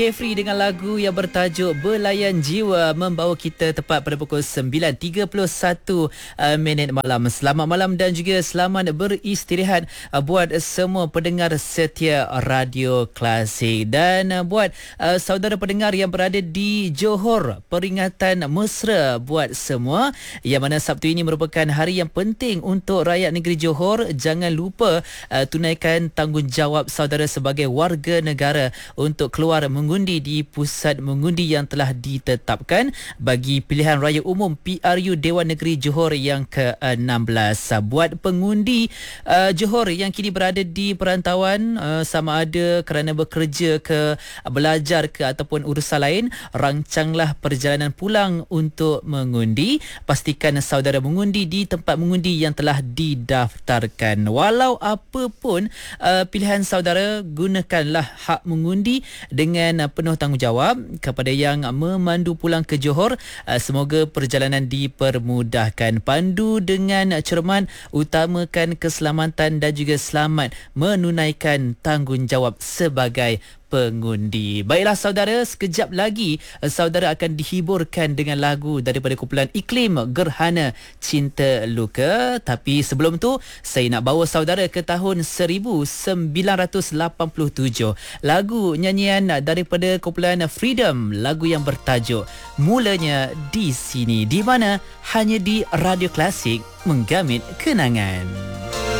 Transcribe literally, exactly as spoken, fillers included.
Free dengan lagu yang bertajuk Belayan Jiwa membawa kita tepat pada pukul sembilan tiga puluh satu uh, minit malam. Selamat malam dan juga selamat beristirahat uh, buat semua pendengar setia Radio Klasik. Dan uh, buat uh, saudara pendengar yang berada di Johor, peringatan mesra buat semua, yang mana Sabtu ini merupakan hari yang penting untuk rakyat negeri Johor. Jangan lupa uh, tunaikan tanggungjawab saudara sebagai warga negara untuk keluar mengundi di pusat mengundi yang telah ditetapkan bagi pilihan raya umum P R U Dewan Negeri Johor yang ke enam belas. Buat pengundi uh, Johor yang kini berada di perantauan, uh, sama ada kerana bekerja ke, belajar ke ataupun urusan lain, rancanglah perjalanan pulang untuk mengundi. Pastikan saudara mengundi di tempat mengundi yang telah didaftarkan. Walau apa pun uh, pilihan saudara, gunakanlah hak mengundi dengan penuh tanggungjawab. Kepada yang memandu pulang ke Johor, semoga perjalanan dipermudahkan. Pandu dengan cermat, utamakan keselamatan dan juga selamat menunaikan tanggungjawab sebagai pengundi. Baiklah saudara, sekejap lagi saudara akan dihiburkan dengan lagu daripada kumpulan Iklim Gerhana Cinta Luka. Tapi sebelum tu, saya nak bawa saudara ke tahun seribu sembilan ratus lapan puluh tujuh. Lagu nyanyian daripada kumpulan Freedom, lagu yang bertajuk Mulanya di Sini, di mana hanya di Radio Klasik menggamit kenangan.